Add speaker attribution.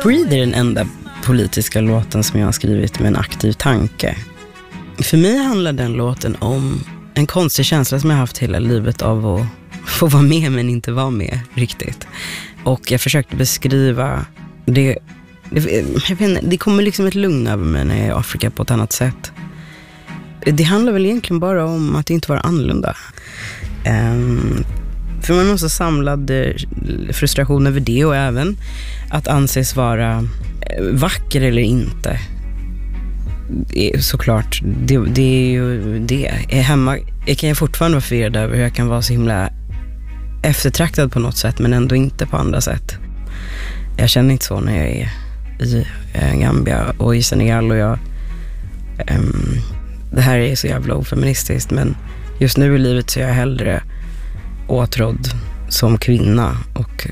Speaker 1: Breathe är den enda politiska låten som jag har skrivit med en aktiv tanke. För mig handlar den låten om en konstig känsla som jag har haft hela livet av att få vara med men inte vara med riktigt. Och jag försökte beskriva det. Jag vet inte, det kommer liksom ett lugn över mig när jag är i Afrika på ett annat sätt. Det handlar väl egentligen bara om att inte vara annorlunda. För man har så samlad frustration över det, och även att anses vara vacker eller inte. Såklart, det är ju det. Hemma kan jag fortfarande vara förvirrad över hur jag kan vara så himla eftertraktad på något sätt men ändå inte på andra sätt. Jag känner inte så när jag är i Gambia och i Senegal, och det här är så jävla ofeministiskt, men just nu i livet så är jag hellre åtrådd som kvinna och